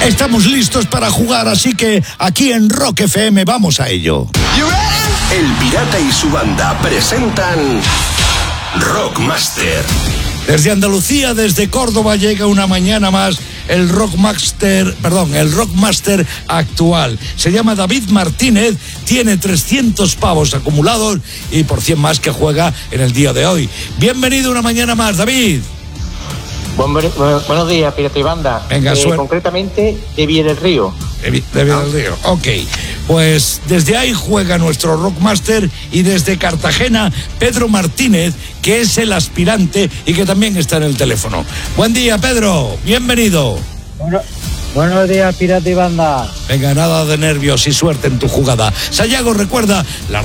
Estamos listos para jugar, así que aquí en Rock FM vamos a ello. El Pirata y su banda presentan Rockmaster. Desde Andalucía, desde Córdoba, llega una mañana más el Rockmaster actual. Se llama David Martínez, tiene 300 pavos acumulados y por 100 más que juega en el día de hoy. Bienvenido una mañana más, David. Buenos días, Pirata y banda. Venga, concretamente de Vier del Río. De Vier del Río, ok. Pues desde ahí juega nuestro Rockmaster y desde Cartagena, Pedro Martínez, que es el aspirante y que también está en el teléfono. Buen día, Pedro, bienvenido. Buenos días, Pirata y banda. Venga, nada de nervios y suerte en tu jugada. Sayago, recuerda, la